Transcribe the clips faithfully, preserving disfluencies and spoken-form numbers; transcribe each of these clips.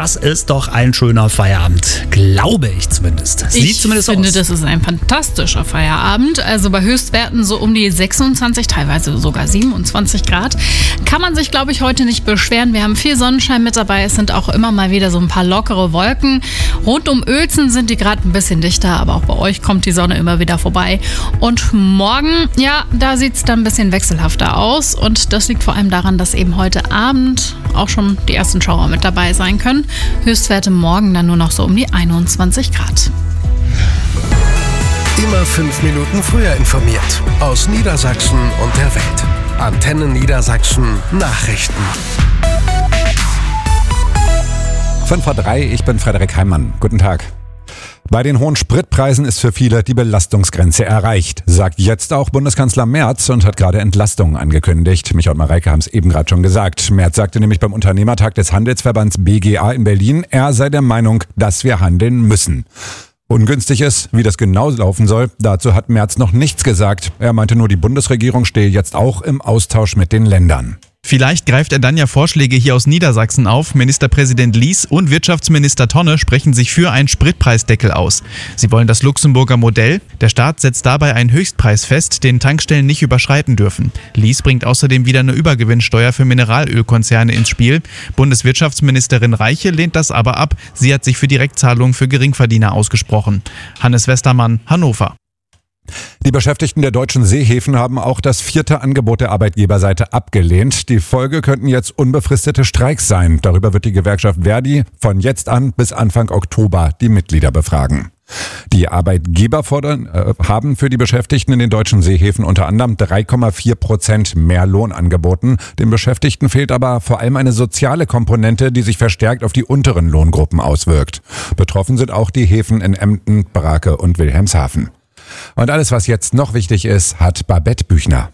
das ist doch ein schöner Feierabend. Glaube ich zumindest. Sieht ich zumindest finde, aus. das ist ein fantastischer Feierabend. Also bei Höchstwerten so um die sechsundzwanzig, teilweise sogar siebenundzwanzig Grad. Kann man sich, glaube ich, heute nicht beschweren. Wir haben viel Sonnenschein mit dabei. Es sind auch immer mal wieder so ein paar lockere Wolken. Rund um Uelzen sind die gerade ein bisschen dichter, aber auch bei euch kommt die Sonne immer wieder vorbei. Und morgen, ja, da sieht es dann ein bisschen wechselhafter aus. Und das liegt vor allem daran, dass eben heute Abend auch schon die ersten Schauer mit dabei sein können. Höchstwerte morgen dann nur noch so um die einundzwanzig Grad. Immer fünf Minuten früher informiert. Aus Niedersachsen und der Welt. Antenne Niedersachsen Nachrichten. fünf vor drei, ich bin Frederik Heimann. Guten Tag. Bei den hohen Spritpreisen ist für viele die Belastungsgrenze erreicht, sagt jetzt auch Bundeskanzler Merz und hat gerade Entlastungen angekündigt. Micha und Mareike haben es eben gerade schon gesagt. Merz sagte nämlich beim Unternehmertag des Handelsverbands B G A in Berlin, er sei der Meinung, dass wir handeln müssen. Ungünstig ist, wie das genau laufen soll, dazu hat Merz noch nichts gesagt. Er meinte nur, die Bundesregierung stehe jetzt auch im Austausch mit den Ländern. Vielleicht greift er dann ja Vorschläge hier aus Niedersachsen auf. Ministerpräsident Lies und Wirtschaftsminister Tonne sprechen sich für einen Spritpreisdeckel aus. Sie wollen das Luxemburger Modell. Der Staat setzt dabei einen Höchstpreis fest, den Tankstellen nicht überschreiten dürfen. Lies bringt außerdem wieder eine Übergewinnsteuer für Mineralölkonzerne ins Spiel. Bundeswirtschaftsministerin Reiche lehnt das aber ab. Sie hat sich für Direktzahlungen für Geringverdiener ausgesprochen. Hannes Westermann, Hannover. Die Beschäftigten der deutschen Seehäfen haben auch das vierte Angebot der Arbeitgeberseite abgelehnt. Die Folge könnten jetzt unbefristete Streiks sein. Darüber wird die Gewerkschaft Verdi von jetzt an bis Anfang Oktober die Mitglieder befragen. Die Arbeitgeber fordern, äh, haben für die Beschäftigten in den deutschen Seehäfen unter anderem drei Komma vier Prozent mehr Lohn angeboten. Den Beschäftigten fehlt aber vor allem eine soziale Komponente, die sich verstärkt auf die unteren Lohngruppen auswirkt. Betroffen sind auch die Häfen in Emden, Brake und Wilhelmshaven. Und alles, was jetzt noch wichtig ist, hat Babette Büchner.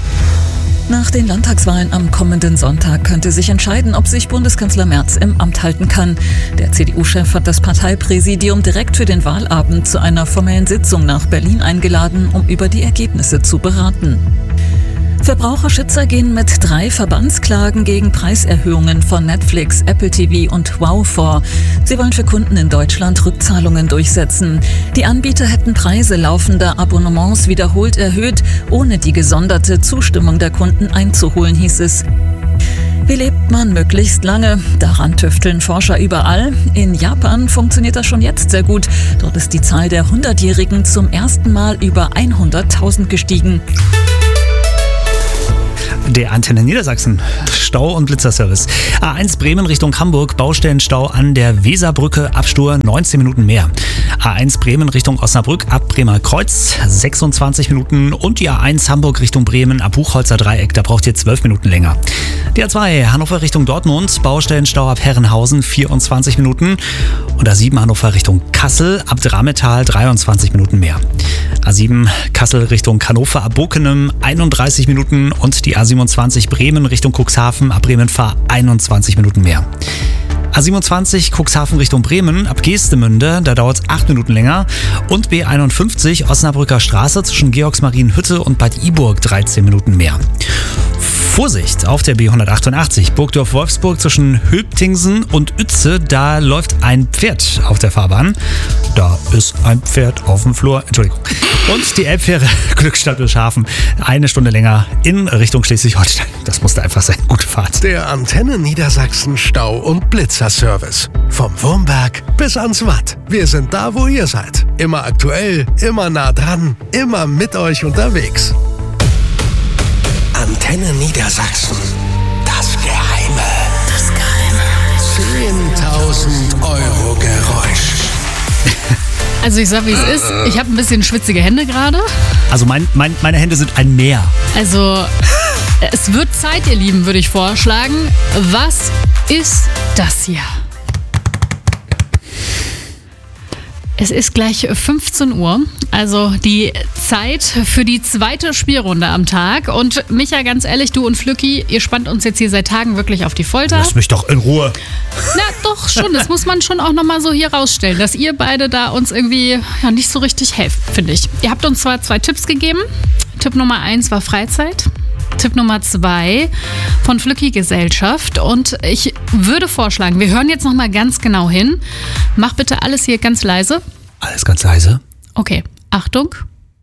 Nach den Landtagswahlen am kommenden Sonntag könnte sich entscheiden, ob sich Bundeskanzler Merz im Amt halten kann. Der C D U-Chef hat das Parteipräsidium direkt für den Wahlabend zu einer formellen Sitzung nach Berlin eingeladen, um über die Ergebnisse zu beraten. Verbraucherschützer gehen mit drei Verbandsklagen gegen Preiserhöhungen von Netflix, Apple T V und Wow vor. Sie wollen für Kunden in Deutschland Rückzahlungen durchsetzen. Die Anbieter hätten Preise laufender Abonnements wiederholt erhöht, ohne die gesonderte Zustimmung der Kunden einzuholen, hieß es. Wie lebt man möglichst lange? Daran tüfteln Forscher überall. In Japan funktioniert das schon jetzt sehr gut. Dort ist die Zahl der hundertjährigen zum ersten Mal über hunderttausend gestiegen. Der Antenne Niedersachsen Stau- und Blitzerservice. A eins Bremen Richtung Hamburg, Baustellenstau an der Weserbrücke, Abstur neunzehn Minuten mehr. A eins Bremen Richtung Osnabrück ab Bremer Kreuz, sechsundzwanzig Minuten. Und die A eins Hamburg Richtung Bremen ab Buchholzer Dreieck, da braucht ihr zwölf Minuten länger. Die A zwei Hannover Richtung Dortmund, Baustellenstau ab Herrenhausen, vierundzwanzig Minuten. Und A sieben Hannover Richtung Kassel ab Drametal, dreiundzwanzig Minuten mehr. A sieben Kassel Richtung Hannover ab Bokenem, einunddreißig Minuten. Und die A siebenundzwanzig Bremen Richtung Cuxhaven ab Bremen-Fahr, einundzwanzig Minuten mehr. A siebenundzwanzig Cuxhaven Richtung Bremen ab Geestemünde, da dauert es acht Minuten länger. Und B einundfünfzig Osnabrücker Straße zwischen Georgsmarienhütte und Bad Iburg, dreizehn Minuten mehr. Vorsicht auf der B hundertachtundachtzig Burgdorf-Wolfsburg zwischen Hülptingsen und Uetze, da läuft ein Pferd auf der Fahrbahn. Da ist ein Pferd auf dem Flur. Entschuldigung. Und die Elbfähre Glückstadt Wilshafen eine Stunde länger in Richtung Schleswig-Holstein. Das musste einfach sein. Gute Fahrt. Der Antenne Niedersachsen Stau- und Blitzerservice. Vom Wurmberg bis ans Watt. Wir sind da, wo ihr seid. Immer aktuell, immer nah dran, immer mit euch unterwegs. Antenne Niedersachsen. Das Geheime. Das Geheime. zehntausend Euro Geräusch. Also ich sag, wie es ist. Ich habe ein bisschen schwitzige Hände gerade. Also mein, mein, meine Hände sind ein Meer. Also es wird Zeit, ihr Lieben, würde ich vorschlagen. Was ist das hier? Es ist gleich fünfzehn Uhr, also die Zeit für die zweite Spielrunde am Tag. Und Micha, ganz ehrlich, du und Flücki, ihr spannt uns jetzt hier seit Tagen wirklich auf die Folter. Lass mich doch in Ruhe. Na doch, schon. Das muss man schon auch nochmal so hier rausstellen, dass ihr beide da uns irgendwie ja, nicht so richtig helft, finde ich. Ihr habt uns zwar zwei Tipps gegeben. Tipp Nummer eins war Freizeit. Tipp Nummer zwei von Flücki Gesellschaft. Und ich würde vorschlagen, wir hören jetzt nochmal ganz genau hin. Mach bitte alles hier ganz leise. Alles ganz leise. Okay, Achtung.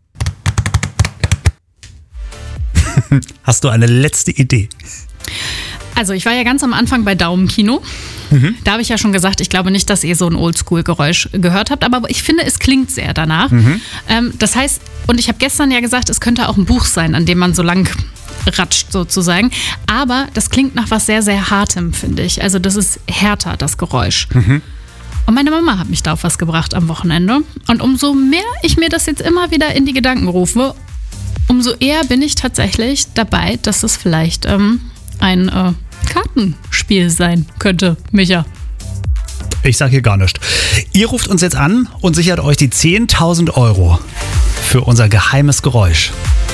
Hast du eine letzte Idee? Also ich war ja ganz am Anfang bei Daumenkino. Mhm. Da habe ich ja schon gesagt, ich glaube nicht, dass ihr so ein Oldschool-Geräusch gehört habt, aber ich finde, es klingt sehr danach. Mhm. Ähm, das heißt, und ich habe gestern ja gesagt, es könnte auch ein Buch sein, an dem man so lang ratscht sozusagen. Aber das klingt nach was sehr, sehr Hartem, finde ich. Also das ist härter, das Geräusch. Mhm. Und meine Mama hat mich da auf was gebracht am Wochenende. Und umso mehr ich mir das jetzt immer wieder in die Gedanken rufe, umso eher bin ich tatsächlich dabei, dass es vielleicht ähm, ein äh, Kartenspiel sein könnte, Micha. Ich sage hier gar nichts. Ihr ruft uns jetzt an und sichert euch die zehntausend Euro für unser geheimes Geräusch.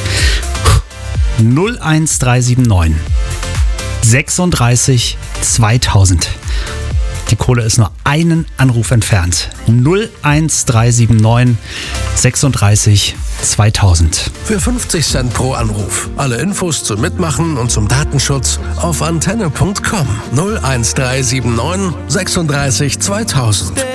null eins drei sieben neun sechsunddreißig zweitausend. Die Kohle ist nur einen Anruf entfernt. null eins drei sieben neun sechsunddreißig zweitausend. Für fünfzig Cent pro Anruf. Alle Infos zum Mitmachen und zum Datenschutz auf antenne punkt com. null eins drei sieben neun sechsunddreißig zweitausend.